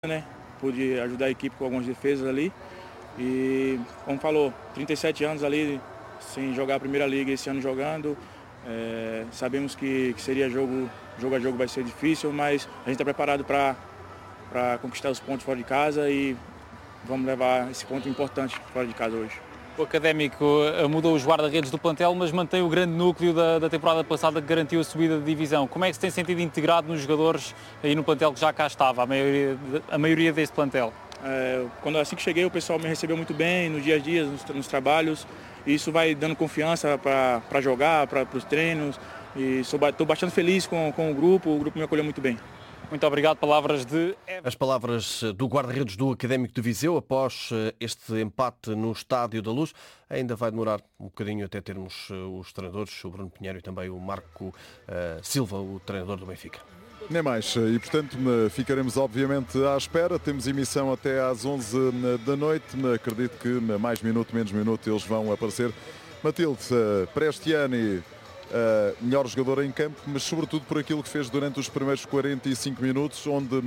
né? Pude ajudar a equipe com algumas defesas ali. E, como falou, 37 anos ali sem jogar a Primeira Liga, esse ano jogando. Sabemos que seria jogo a jogo vai ser difícil, mas a gente está preparado para conquistar os pontos fora de casa e vamos levar esse ponto importante fora de casa hoje. O Académico mudou os guarda-redes do plantel, mas mantém o grande núcleo da temporada passada que garantiu a subida de divisão. Como é que se tem sentido integrado nos jogadores e no plantel que já cá estava, a maioria desse plantel? Assim que cheguei, o pessoal me recebeu muito bem no dia a dia, nos trabalhos. E isso vai dando confiança para jogar, para os treinos. E estou bastante feliz com o grupo me acolheu muito bem. Muito obrigado. As palavras do guarda-redes do Académico de Viseu após este empate no Estádio da Luz. Ainda vai demorar um bocadinho até termos os treinadores, o Bruno Pinheiro e também o Marco Silva, o treinador do Benfica. Nem mais, e portanto ficaremos obviamente à espera. Temos emissão até às 11 da noite. Acredito que mais minuto, menos minuto eles vão aparecer. Matilde, Prestiani, melhor jogador em campo, mas sobretudo por aquilo que fez durante os primeiros 45 minutos, onde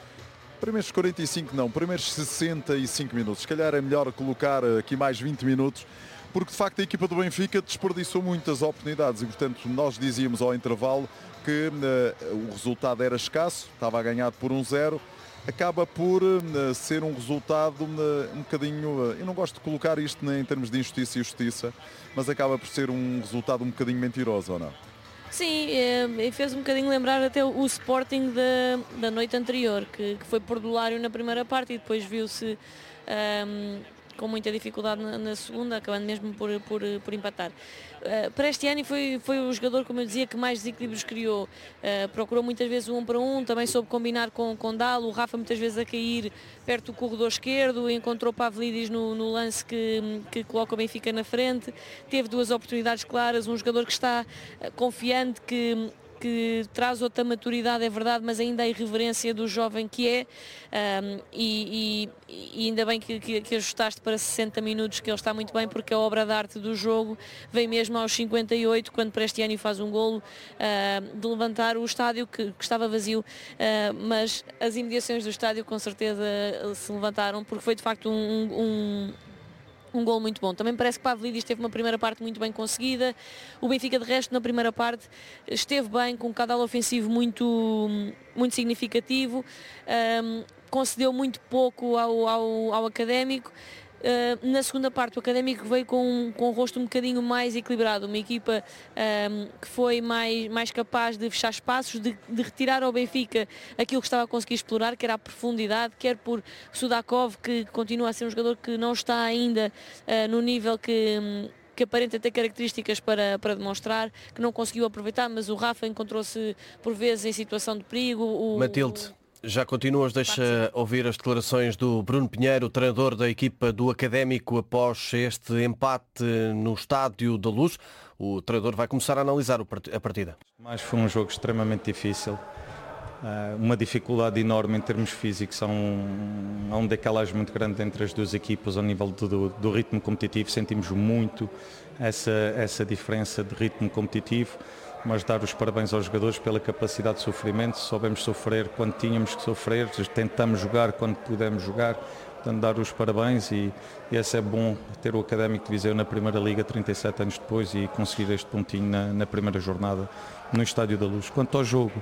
primeiros 65 minutos. Se calhar é melhor colocar aqui mais 20 minutos, porque de facto a equipa do Benfica desperdiçou muitas oportunidades e portanto nós dizíamos ao intervalo que o resultado era escasso, estava a ganhar por 1-0, acaba por ser um resultado um bocadinho, eu não gosto de colocar isto em termos de injustiça e justiça, mas acaba por ser um resultado um bocadinho mentiroso, ou não? Sim, e fez um bocadinho lembrar até o Sporting da noite anterior, que foi perdulário na primeira parte e depois viu-se com muita dificuldade na segunda, acabando mesmo por empatar. Prestiani foi o jogador, como eu dizia, que mais desequilíbrios criou. Procurou muitas vezes o 1 para 1, também soube combinar com Dalo, o Rafa muitas vezes a cair perto do corredor esquerdo, encontrou Pavlidis no lance que coloca o Benfica na frente, teve duas oportunidades claras, um jogador que está confiante, que traz outra maturidade, é verdade, mas ainda a irreverência do jovem que é, e ainda bem que ajustaste para 60 minutos, que ele está muito bem, porque a obra de arte do jogo vem mesmo aos 58, quando Prestiani faz um golo, de levantar o estádio que estava vazio, mas as imediações do estádio com certeza se levantaram, porque foi de facto um gol muito bom. Também parece que Pavlidis teve uma primeira parte muito bem conseguida. O Benfica, de resto, na primeira parte esteve bem, com um caudal ofensivo muito significativo. Concedeu muito pouco ao Académico. Na segunda parte o Académico veio com um rosto um bocadinho mais equilibrado, uma equipa que foi mais capaz de fechar espaços, de retirar ao Benfica aquilo que estava a conseguir explorar, que era a profundidade, quer por Sudakov, que continua a ser um jogador que não está ainda no nível que aparenta ter características para demonstrar, que não conseguiu aproveitar, mas o Rafa encontrou-se por vezes em situação de perigo. Matilde, já continuas, deixa ouvir as declarações do Bruno Pinheiro, treinador da equipa do Académico, após este empate no Estádio da Luz. O treinador vai começar a analisar a partida. Mas foi um jogo extremamente difícil, uma dificuldade enorme em termos físicos, há um decalagem muito grande entre as duas equipas ao nível do ritmo competitivo, sentimos muito essa diferença de ritmo competitivo, mas dar os parabéns aos jogadores pela capacidade de sofrimento, soubemos sofrer quando tínhamos que sofrer, tentamos jogar quando pudemos jogar, portanto dar os parabéns e esse é bom ter o Académico de Viseu na Primeira Liga 37 anos depois e conseguir este pontinho na primeira jornada no Estádio da Luz. Quanto ao jogo,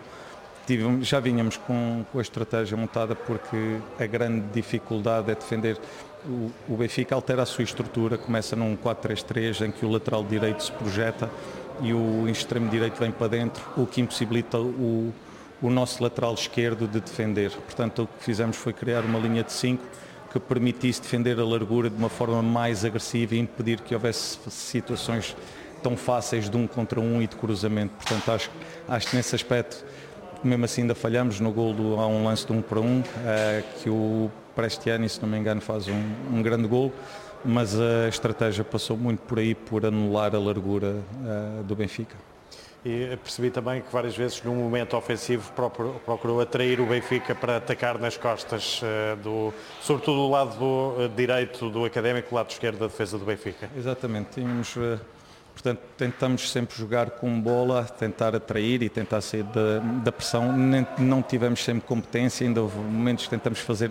já vínhamos com a estratégia montada, porque a grande dificuldade é defender. O Benfica altera a sua estrutura, começa num 4-3-3 em que o lateral direito se projeta e o extremo direito vem para dentro, o que impossibilita o nosso lateral esquerdo de defender. Portanto, o que fizemos foi criar uma linha de 5 que permitisse defender a largura de uma forma mais agressiva e impedir que houvesse situações tão fáceis de 1 contra 1 e de cruzamento. Portanto, acho que nesse aspecto, mesmo assim ainda falhamos no golo, há um lance de 1 para 1, que o Prestiani, se não me engano, faz um grande golo, mas a estratégia passou muito por aí, por anular a largura do Benfica. E percebi também que várias vezes no momento ofensivo procurou atrair o Benfica para atacar nas costas, sobretudo do lado direito do Académico, do lado esquerdo da defesa do Benfica. Exatamente, tínhamos Portanto, tentamos sempre jogar com bola, tentar atrair e tentar sair da pressão. Não tivemos sempre competência, ainda houve momentos que tentamos fazer